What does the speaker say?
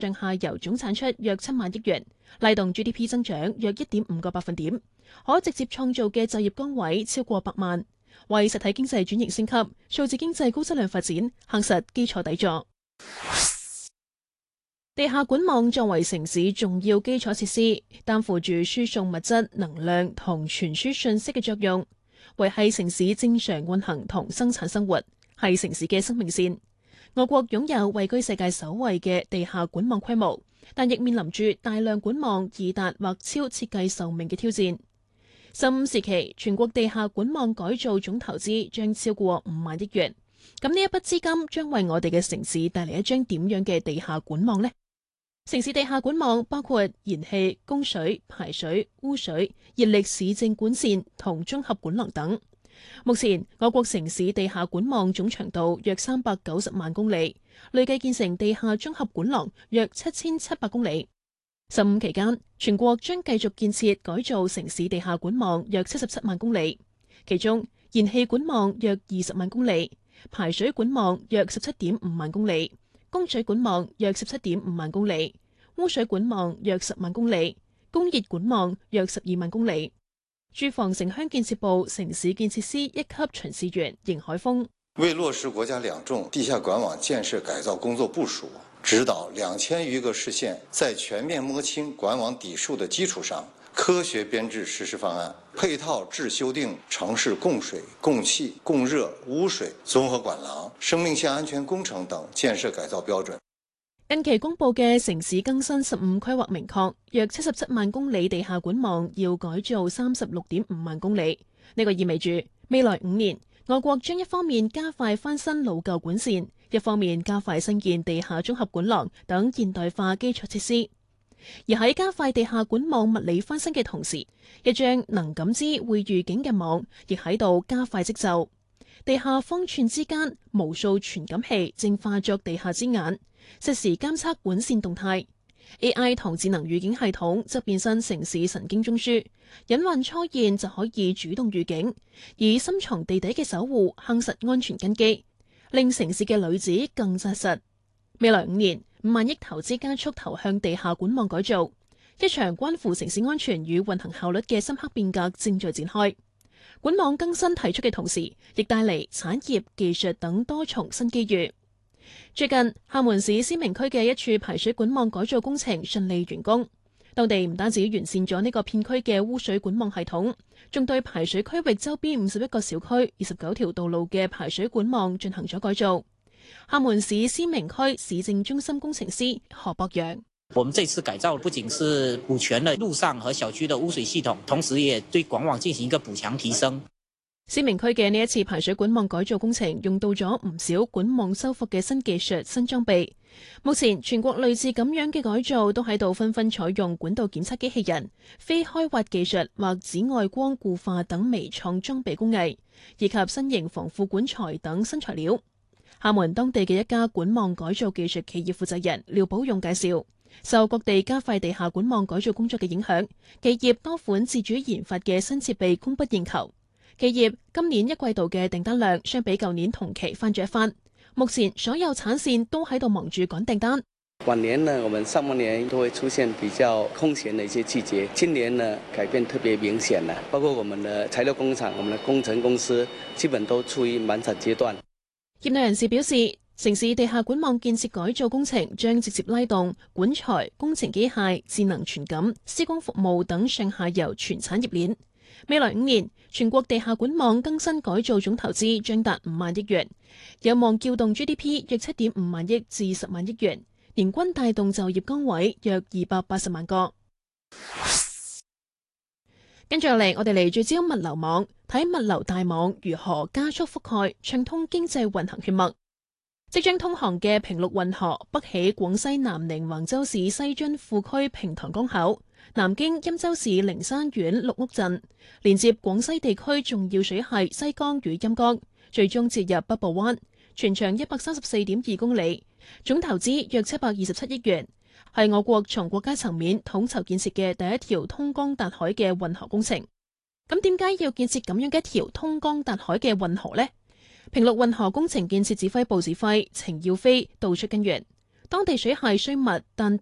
上下游總產出約7萬億元，拉動 GDP 增長約1.5個百分點，可直接創造嘅就業崗位超過100萬，為實體經濟轉型升級、數字經濟高質量發展夯實基礎底座。地下管網作為城市重要基礎設施，擔負住輸送物質、能量同傳輸信息嘅作用，維繫城市正常運行同生產生活，係城市嘅生命線。我國擁有位居世界首位嘅地下管網規模，但亦面臨住大量管網易達或超設計壽命嘅挑戰。15時期，全國地下管網改造總投資將超過5萬億元。咁呢一筆資金將為我哋嘅城市帶嚟一張點樣嘅地下管網呢？城市地下管網包括燃氣、供水、排水、污水、熱力市政管線同綜合管廊等。目前，我國城市地下管網總長度約390萬公里，累計建成地下綜合管廊約7700公里。15期間，全國將繼續建設改造城市地下管網約77萬公里，其中燃氣管網約20萬公里，排水管網約17.5萬公里，供水管網約17.5萬公里，污水管網約10萬公里，供熱管網約12萬公里。住房城鄉建設部城市建設司一級巡視員邢海峰為落實國家兩重地下管網建設改造工作部署，指導2000餘個市縣在全面摸清管網底數的基礎上，科學編制實施方案，配套制修訂城市供水、供氣、供熱、污水、綜合管廊、生命線安全工程等建設改造標準。 近期公布嘅城市更新15規劃明確，約77萬公里地下管網要改造36.5萬公里。呢個意味住未來5年，我國將一方面加快翻新老舊管線，一方面加快興建地下綜合管廊等現代化基礎設施。而喺加快地下管網物理翻新嘅同時，一張能感知會預警嘅網亦喺度加快織就。地下方寸之間，無數傳感器正化作地下之眼，實時監測管線動態。AI 同智能預警系統則變身城市神經中樞，隱患初現就可以主動預警，以深藏地底嘅守護夯實安全根基，令城市嘅裏子更紮實。未來5年，5萬億投資加速投向地下管網改造，一場關乎城市安全與運行效率嘅深刻變革正在展開。管網更新提出嘅同時，亦帶嚟產業、技術等多重新機遇。最近，廈門市思明區嘅一處排水管網改造工程順利完工，當地唔單止完善咗呢個片區嘅污水管網系統，仲對排水區域周邊51個小區、29條道路嘅排水管網進行咗改造。廈門市思明區市政中心工程師何博洋： 我們這次改造不僅是補全了路上和小區的污水系統，同時也對管網進行一個補強提升。 思明區嘅呢一次排水管網改造工程用到咗唔少管網修復嘅新技術、新裝備。目前全國類似咁樣嘅改造都喺度紛紛採用管道檢測機器人、非開挖技術或紫外光固化等微創裝備工藝，以及新型防腐管材等新材料。廈門當地嘅一家管網改造技術企業負責人廖寶勇介紹，受各地加快地下管網改造工作嘅影響，企業多款自主研發嘅新設備供不應求。企業今年一季度嘅訂單量相比舊年同期翻咗一番。目前所有產線都喺度忙住趕訂單。 往年呢，我們上半年都會出現比較空閒的一些季節，今年呢改變特別明顯了。包括我們的材料工廠、我們的工程公司，基本都處於滿產階段。 業內人士表示，城市地下管網建設改造工程將直接拉動管材、工程機械、智能傳感、施工服務等上下游全產業鏈。未來5年，全國地下管網更新改造總投資將達5萬億元，有望撬動 GDP 約7.5萬億至10萬億元，年均帶動就業崗位約280萬個。跟住落嚟，我哋嚟聚焦物流網，睇物流大網如何加速覆蓋，暢通經濟運行血脈。即將通航嘅平陸運河北起廣西南寧橫州市西津庫區平塘江口，南經欽州市靈山縣綠屋鎮，連接廣西地區重要水系西江與陰江，最終接入北部灣，全長134.2公里，總投資約727億元，係我國從國家層面統籌建設嘅第一條通江達海嘅運河工程。咁點解要建設咁樣嘅一條通江達海嘅運河呢？平陸運河工程建設指揮部指揮程耀飛道出根源。 當地水係衰密，但